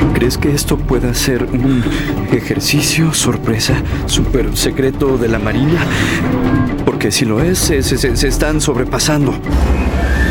¿Crees que esto pueda ser un ejercicio sorpresa súper secreto de la Marina? Porque si lo es, se están sobrepasando.